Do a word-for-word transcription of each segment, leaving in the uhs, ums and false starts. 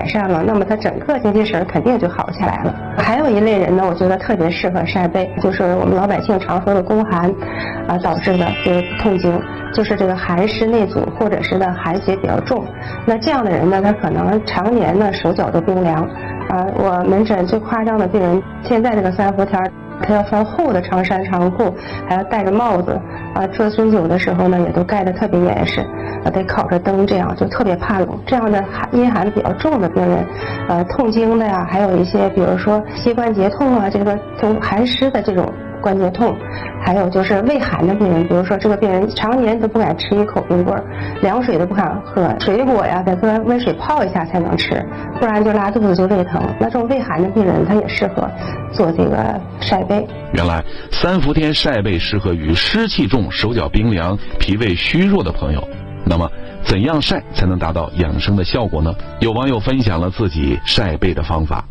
改善了，那么他整个精气神肯定就好起来了。还有一类人呢，我觉得特别适合晒背，就是我们老百姓常说的宫寒啊导致的这个痛经，就是这个寒湿内阻或者是呢寒邪比较重。那这样的人呢，他可能常年呢手脚都冰凉啊。我门诊最夸张的病人，现在这个三伏天他要穿厚的长衫长裤，还要戴着帽子啊，做针灸的时候呢也都盖得特别严实，啊得烤着灯，这样就特别怕冷。这样的阴寒比较重的病人，呃痛经的呀，还有一些比如说膝关节痛啊，这个从寒湿的这种关节痛，还有就是畏寒的病人，比如说这个病人常年都不敢吃一口冰棍，凉水都不敢喝，水果呀得搁温水泡一下才能吃，不然就拉肚子就胃疼。那这种畏寒的病人，他也适合做这个晒背。 原来三伏天晒背适合于湿气重、手脚冰凉、脾胃虚弱的朋友。那么怎样晒才能达到养生的效果呢？有网友分享了自己晒背的方法。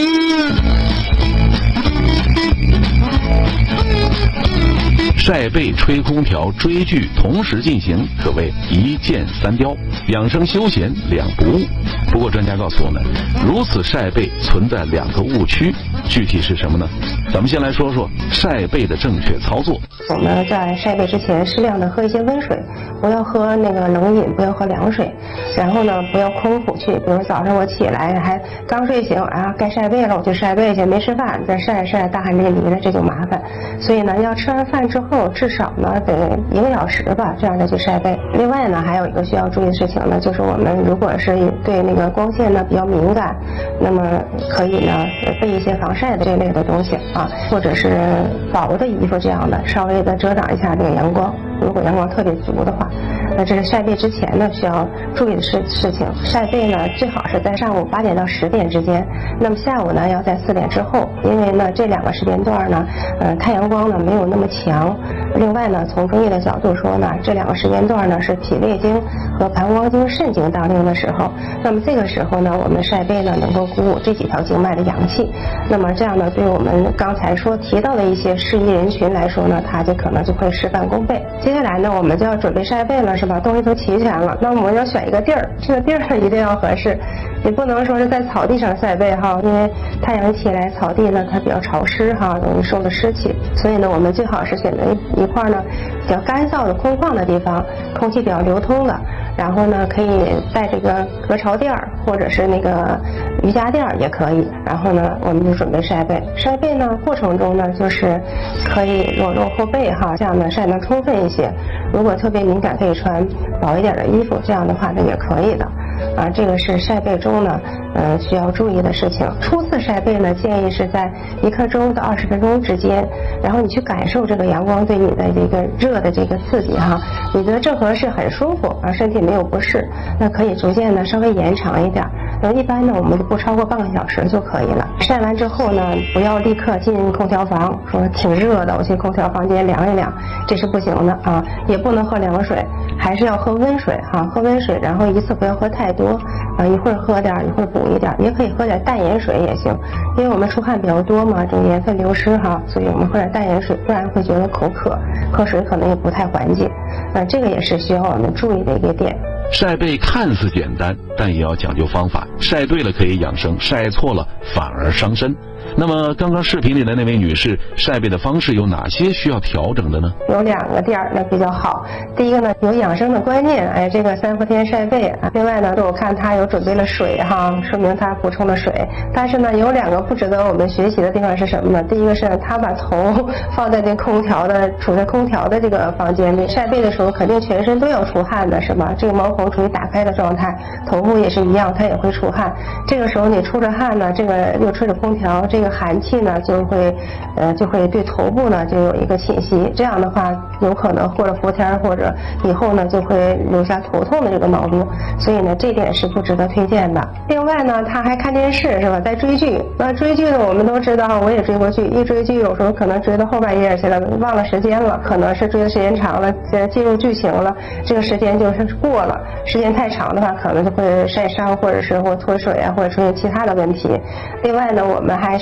晒背、吹空调、追剧同时进行，可谓一箭三雕，养生休闲两不误。不过专家告诉我们，如此晒背存在两个误区，具体是什么呢？咱们先来说说晒背的正确操作。 我们在晒背之前，适量的喝一些温水，不要喝那个冷饮，不要喝凉水。然后呢，不要空腹去，比如早上我起来还刚睡醒啊，该晒背了，我去晒背去，没吃饭再晒晒，大汗淋漓的，这就麻烦。所以呢，要吃完饭之后，至少呢得一个小时吧，这样再去晒背。另外呢，还有一个需要注意的事情呢，就是我们如果是对那个光线呢比较敏感，那么可以呢备一些防晒的这类的东西啊，或者是薄的衣服这样的，稍微的遮挡一下这个阳光。如果阳光特别足的话，那这是晒背之前呢需要注意的事事情。晒背呢最好是在上午八点到十点之间，那么下午呢要在四点之后，因为呢这两个时间段呢，呃太阳光呢没有那么强。另外呢，从中医的角度说呢，这两个时间段呢是脾胃经和膀胱经、肾经当令的时候。那么这个时候呢，我们晒背呢能够鼓舞这几条经脉的阳气。那么这样呢，对我们刚才说提到的一些适宜人群来说呢，它就可能就会事半功倍。接下来呢，我们就要准备晒背了，是吧？东西都齐全了，那我们要选一个地儿，这个地儿呢一定要合适，你不能说是在草地上晒背哈，因为太阳起来，草地呢它比较潮湿哈，容易受到湿气，所以呢，我们最好是选择一一块呢比较干燥的空旷的地方，空气比较流通的，然后呢可以带这个隔潮垫儿或者是那个瑜伽垫儿也可以，然后呢我们就准备晒背。晒背呢过程中呢就是可以裸露后背哈，这样呢晒能充分一些。如果特别敏感，可以穿薄一点的衣服，这样的话呢也可以的。啊，这个是晒背中呢，呃，需要注意的事情。初次晒背呢，建议是在一刻钟到二十分钟之间，然后你去感受这个阳光对你的这个热的这个刺激哈，你觉得正合适很舒服啊，身体没有不适，那可以逐渐的稍微延长一点。然后一般呢，我们不超过半个小时就可以了。晒完之后呢，不要立刻进空调房，说挺热的，我去空调房间凉一凉，这是不行的啊，也不能喝凉水，还是要喝温水哈，喝温水，然后一次不要喝太多，啊，一会儿喝点，一会儿补一点，也可以喝点淡盐水也行，因为我们出汗比较多嘛，这个盐分流失哈，所以我们喝点淡盐水，不然会觉得口渴，喝水可能也不太缓解，那这个也是需要我们注意的一个点。 晒背看似简单，但也要讲究方法，晒对了可以养生，晒错了反而伤身。那么刚刚视频里的那位女士，晒背的方式有哪些需要调整的呢？ 有两个点儿呢比较好，第一个呢有养生的观念，哎，这个三伏天晒背啊。另外呢，我看她有准备了水哈，说明她补充了水。但是呢，有两个不值得我们学习的地方是什么呢？第一个是她把头放在那空调的，处在空调的这个房间里晒背的时候，肯定全身都要出汗的，是吧？这个毛孔处于打开的状态，头部也是一样，它也会出汗。这个时候你出着汗呢，这个又吹着空调，这个寒气呢就会呃就会对头部呢就有一个侵袭，这样的话有可能过了伏天或者以后呢就会留下头痛的这个毛病，所以呢这点是不值得推荐的。另外呢他还看电视是吧，在追剧，那追剧呢我们都知道，我也追过剧，一追剧有时候可能追到后半夜去了，忘了时间了，可能是追的时间长了，进入剧情了，这个时间就是过了，时间太长的话可能就会晒伤或者是或脱水啊，或者出现其他的问题。另外呢我们还是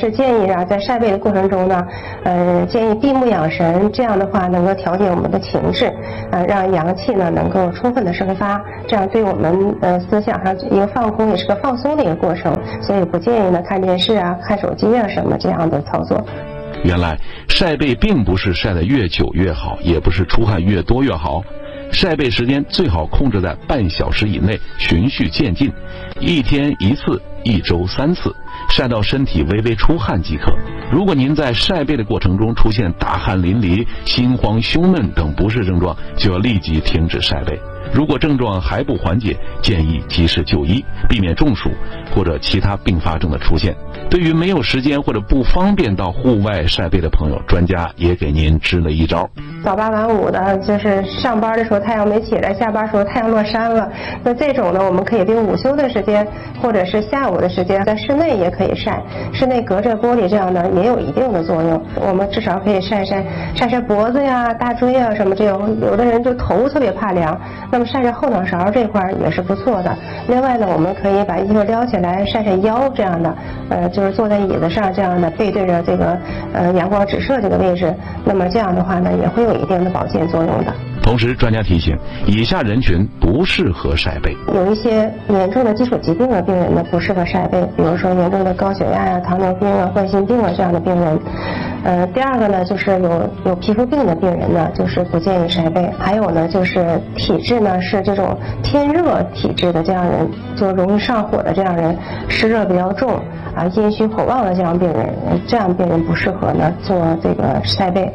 是建议啊，在晒背的过程中呢，呃，建议闭目养神，这样的话能够调节我们的情志，呃，让阳气呢能够充分的生发，这样对我们呃思想上一个放空，也是个放松的一个过程。所以不建议呢看电视啊、看手机啊什么这样的操作。 原来晒背并不是晒得越久越好，也不是出汗越多越好。晒背时间最好控制在半小时以内，循序渐进，一天一次，一周三次，晒到身体微微出汗即可。如果您在晒背的过程中出现大汗淋漓、心慌胸闷等不适症状，就要立即停止晒背。如果症状还不缓解，建议及时就医，避免中暑或者其他并发症的出现。对于没有时间或者不方便到户外晒背的朋友，专家也给您支了一招。 早八晚五的，就是上班的时候太阳没起来，下班的时候太阳落山了。那这种呢，我们可以利用午休的时间，或者是下午的时间，在室内也可以晒。室内隔着玻璃这样呢，也有一定的作用。我们至少可以晒晒晒晒脖子呀、大椎啊什么这种。有的人就头特别怕凉，那么晒晒后脑勺这块也是不错的。另外呢，我们可以把衣服撩起来晒晒腰这样的，呃，就是坐在椅子上这样的，背对着这个呃阳光直射这个位置。那么这样的话呢，也会有一定的保健作用的。 同时，专家提醒，以下人群不适合晒背。 有一些严重的基础疾病的病人呢，不适合晒背，比如说严重的高血压呀、糖尿病啊、冠心病啊这样的病人。呃，第二个呢，就是有有皮肤病的病人呢，就是不建议晒背。还有呢，就是体质呢是这种偏热体质的这样人，就容易上火的这样人，湿热比较重啊、阴虚火旺的这样病人，这样病人不适合呢做这个晒背。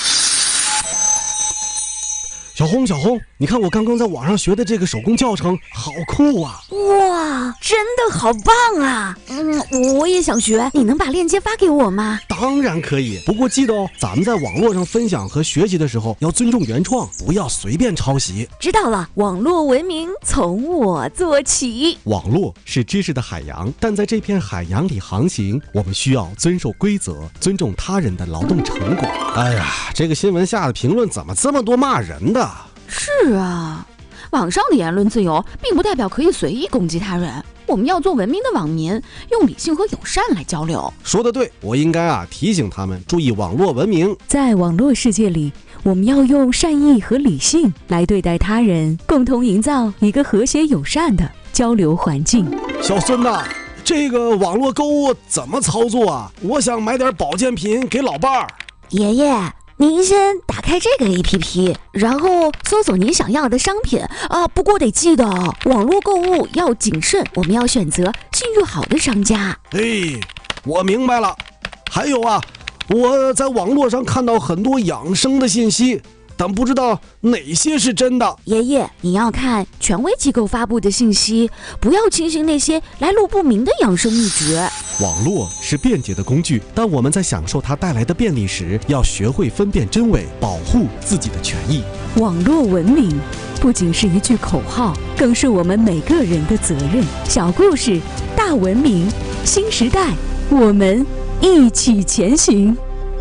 小红，小红，你看我刚刚在网上学的这个手工教程，好酷啊！ 哇，真的好棒啊！嗯，我也想学，你能把链接发给我吗？ 当然可以，不过记得哦，咱们在网络上分享和学习的时候要尊重原创，不要随便抄袭。 知道了，网络文明从我做起。 网络是知识的海洋，但在这片海洋里航行，我们需要遵守规则，尊重他人的劳动成果。哎呀，这个新闻下的评论怎么这么多骂人的？ 是啊，网上的言论自由并不代表可以随意攻击他人，我们要做文明的网民，用理性和友善来交流。 说得对，我应该啊提醒他们注意网络文明。 在网络世界里，我们要用善意和理性来对待他人，共同营造一个和谐友善的交流环境。 小孙呐，这个网络购物怎么操作啊？我想买点保健品给老伴儿。 爷爷，您先打开这个 A P P， 然后搜索您想要的商品啊。不过得记得，网络购物要谨慎，我们要选择信誉好的商家。 哎，我明白了。还有啊，我在网络上看到很多养生的信息，但不知道哪些是真的。 爷爷，你要看权威机构发布的信息，不要轻信那些来路不明的养生秘诀。 网络是便捷的工具，但我们在享受它带来的便利时，要学会分辨真伪，保护自己的权益。 网络文明不仅是一句口号，更是我们每个人的责任。小故事，大文明，新时代，我们一起前行。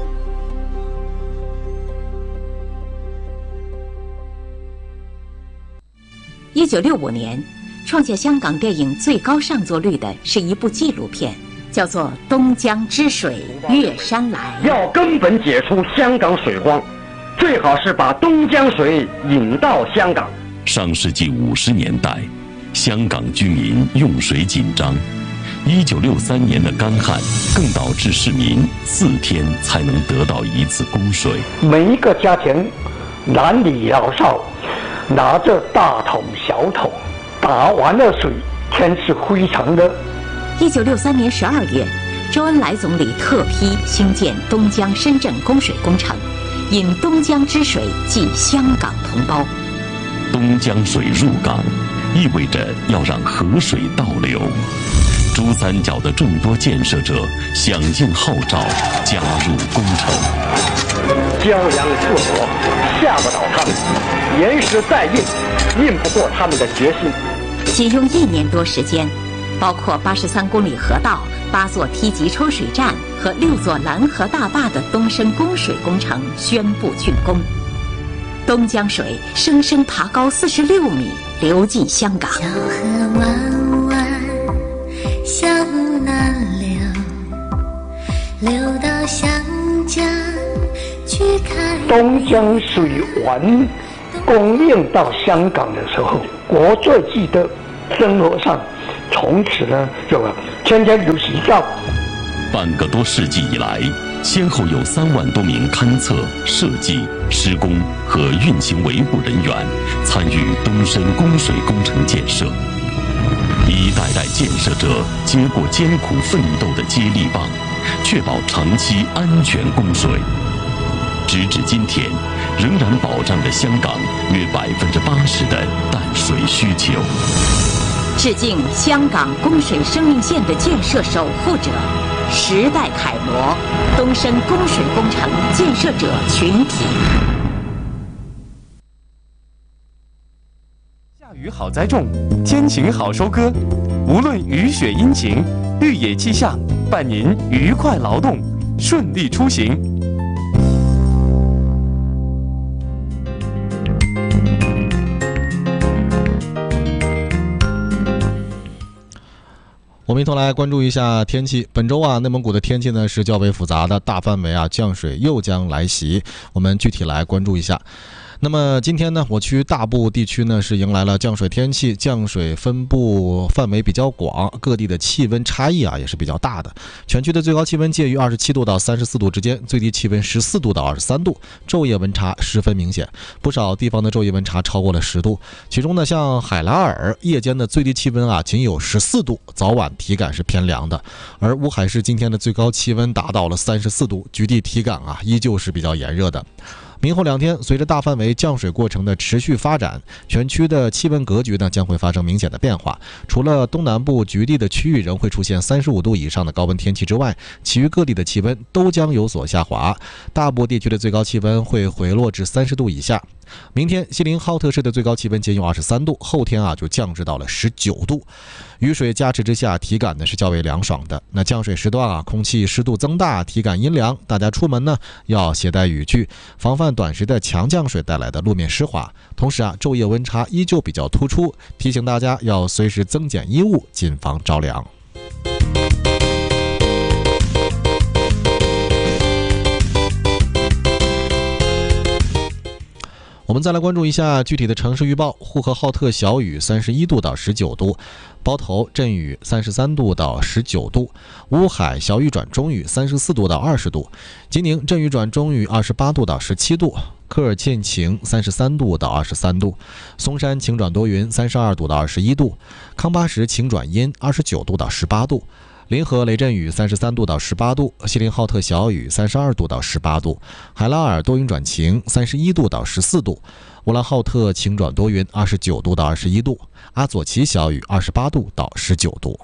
一九六五年，创下香港电影最高上座率的是一部纪录片，叫做《东江之水越山来》。 要根本解除香港水荒，最好是把东江水引到香港。 上世纪五十年代，香港居民用水紧张。一九六三年的干旱更导致市民四天才能得到一次供水。 每一个家庭，男女老少，拿着大桶小桶，打完了水，天是非常热。 一九六三年十二月，周恩来总理特批兴建东江深圳供水工程，引东江之水济香港同胞。 东江水入港，意味着要让河水倒流。珠三角的众多建设者响应号召，加入工程。 江洋四国，吓不倒他们；岩石再硬，硬不过他们的决心。 仅用一年多时间，包括八十三公里河道、八座梯级抽水站和六座拦河大坝的东深供水工程宣布竣工。东江水生生爬高四十六米，流进香港。 小河弯弯向南流， 流到湘江去看。 东江水完供应到香港的时候，国粹记的生活上，从此呢就天天有洗澡。 半个多世纪以来，先后有三万多名勘测、设计、施工和运行维护人员参与东深供水工程建设。一代代建设者接过艰苦奋斗的接力棒，确保长期安全供水。直至今天，仍然保障着香港约百分之八十的淡水需求。 致敬香港供水生命线的建设守护者、时代楷模——东深供水工程建设者群体。 下雨好栽种，天晴好收割。无论雨雪阴晴，绿野气象伴您愉快劳动，顺利出行。 我们一同来关注一下天气。本周啊，内蒙古的天气呢是较为复杂的，大范围啊降水又将来袭。我们具体来关注一下。那么今天呢，我区大部地区呢是迎来了降水天气，降水分布范围比较广，各地的气温差异啊也是比较大的。全区的最高气温介于二十七度到三十四度之间，最低气温十四度到二十三度，昼夜温差十分明显，不少地方的昼夜温差超过了十度。其中呢，像海拉尔夜间的最低气温啊仅有十四度，早晚体感是偏凉的。而乌海市今天的最高气温达到了三十四度，局地体感啊依旧是比较炎热的。明后两天，随着大范围降水过程的持续发展，全区的气温格局呢将会发生明显的变化。除了东南部局地的区域仍会出现三十五度以上的高温天气之外，其余各地的气温都将有所下滑，大部地区的最高气温会回落至三十度以下。明天锡林浩特市的最高气温仅有二十三度，后天啊就降至到了十九度。雨水加持之下，体感呢是较为凉爽的。那降水时段啊，空气湿度增大，体感阴凉，大家出门呢要携带雨具，防范短时的强降水带来的路面湿滑。同时啊，昼夜温差依旧比较突出，提醒大家要随时增减衣物，谨防着凉。我们再来关注一下具体的城市预报。呼和浩特小雨三十一度到十九度，包头阵雨三十三度到十九度，乌海小雨转中雨三十四度到二十度，吉宁阵雨转中雨二十八度到十七度，科尔沁晴三十三度到二十三度，松山晴转多云三十二度到二十一度，康巴什晴转阴二十九度到十八度，临河雷阵雨三十三度到十八度，锡林浩特小雨三十二度到十八度，海拉尔多云转晴三十一度到十四度，乌兰浩特晴转多云二十九度到二十一度，阿左旗小雨二十八度到十九度。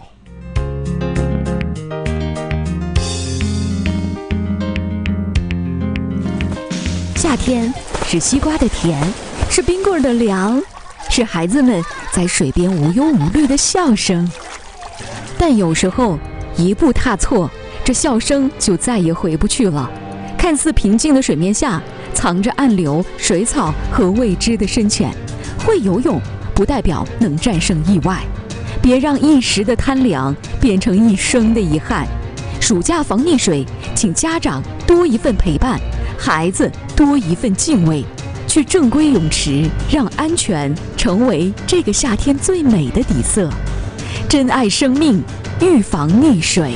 夏天是西瓜的甜，是冰棍的凉，是孩子们在水边无忧无虑的笑声。但有时候一步踏错，这笑声就再也回不去了。看似平静的水面下，藏着暗流、水草和未知的深浅。会游泳不代表能战胜意外，别让一时的贪凉变成一生的遗憾。暑假防溺水，请家长多一份陪伴，孩子多一份敬畏，去正规泳池，让安全成为这个夏天最美的底色。珍爱生命，预防溺水。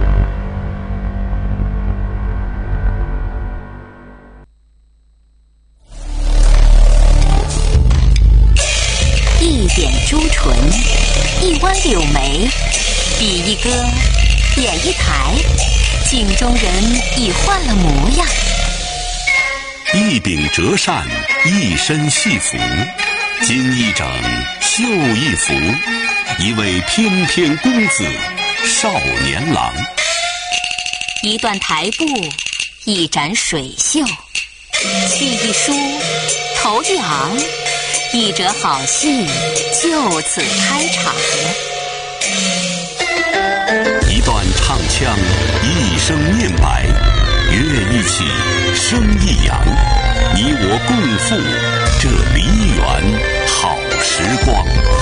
一点朱唇，一弯柳眉，比一歌，演一台，镜中人已换了模样。 一顶折扇，一身戏服，金一整，绣一幅，一位翩翩公子，少年郎。 一段台步，一展水袖，气一舒，头一昂，一折好戏就此开场。 一段唱腔，一声念白，乐一起，声一扬，你我共赴这梨园好时光。